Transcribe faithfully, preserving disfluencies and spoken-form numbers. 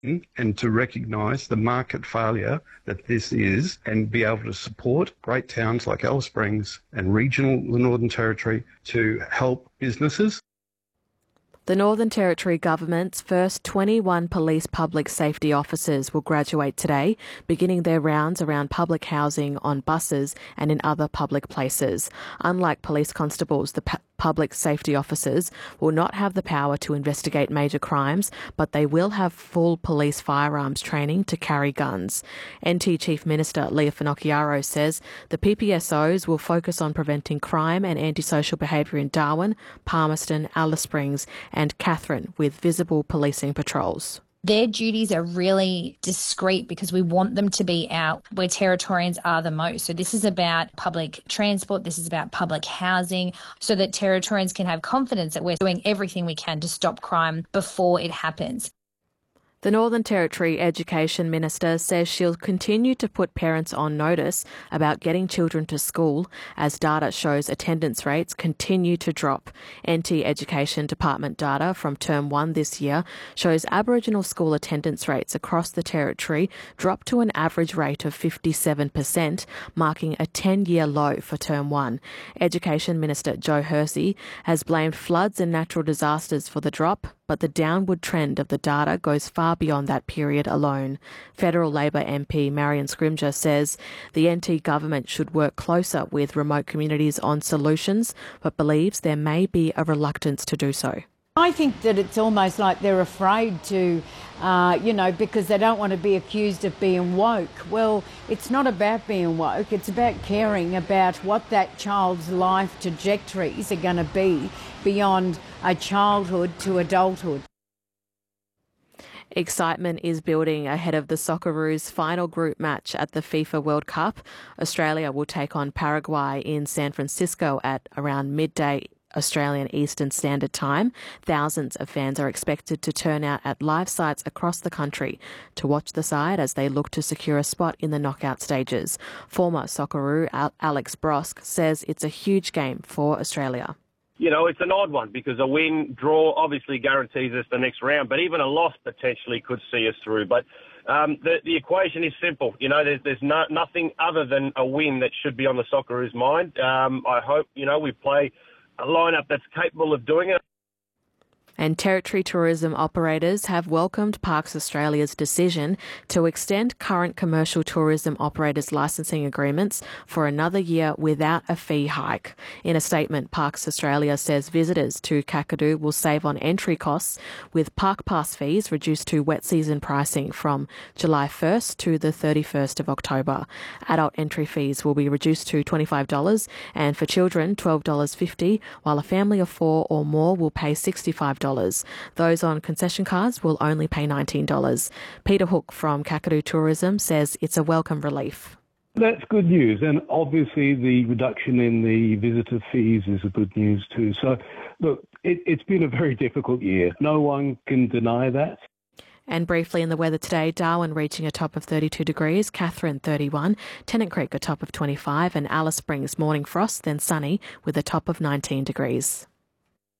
and to recognise the market failure that this is and be able to support great towns like Alice Springs and regional the Northern Territory to help businesses. The Northern Territory Government's first twenty-one police public safety officers will graduate today, beginning their rounds around public housing, on buses and in other public places. Unlike police constables, the pu- public safety officers will not have the power to investigate major crimes, but they will have full police firearms training to carry guns. N T Chief Minister Leah Finocchiaro says the P P S Os will focus on preventing crime and antisocial behaviour in Darwin, Palmerston, Alice Springs and Katherine with visible policing patrols. Their duties are really discreet because we want them to be out where Territorians are the most. So this is about public transport, this is about public housing, so that Territorians can have confidence that we're doing everything we can to stop crime before it happens. The Northern Territory Education Minister says she'll continue to put parents on notice about getting children to school as data shows attendance rates continue to drop. N T Education Department data from Term one this year shows Aboriginal school attendance rates across the Territory dropped to an average rate of fifty-seven percent, marking a ten-year low for Term one. Education Minister Joe Hersey has blamed floods and natural disasters for the drop, but the downward trend of the data goes far beyond that period alone. Federal Labor M P Marion Scrimgeour says the N T government should work closer with remote communities on solutions, but believes there may be a reluctance to do so. I think that it's almost like they're afraid to, uh, you know, because they don't want to be accused of being woke. Well, it's not about being woke, it's about caring about what that child's life trajectories are going to be beyond a childhood to adulthood. Excitement is building ahead of the Socceroos' final group match at the FIFA World Cup. Australia will take on Paraguay in San Francisco at around midday Australian Eastern Standard Time. Thousands of fans are expected to turn out at live sites across the country to watch the side as they look to secure a spot in the knockout stages. Former Socceroo Alex Brosk says it's a huge game for Australia. You know, it's an odd one because a win, draw obviously guarantees us the next round, but even a loss potentially could see us through. But um, the, the equation is simple. You know, there's, there's no, nothing other than a win that should be on the Socceroos' mind. Um, I hope, you know, we play a lineup that's capable of doing it. And Territory tourism operators have welcomed Parks Australia's decision to extend current commercial tourism operators' licensing agreements for another year without a fee hike. In a statement, Parks Australia says visitors to Kakadu will save on entry costs, with park pass fees reduced to wet season pricing from July first to the thirty-first of October. Adult entry fees will be reduced to twenty-five dollars and for children twelve dollars fifty, while a family of four or more will pay sixty-five dollars. Those on concession cards will only pay nineteen dollars. Peter Hook from Kakadu Tourism says it's a welcome relief. That's good news, and obviously the reduction in the visitor fees is a good news too. So, look, it, it's been a very difficult year. No one can deny that. And briefly in the weather today, Darwin reaching a top of thirty-two degrees, Katherine thirty-one, Tennant Creek a top of twenty-five and Alice Springs morning frost, then sunny with a top of nineteen degrees.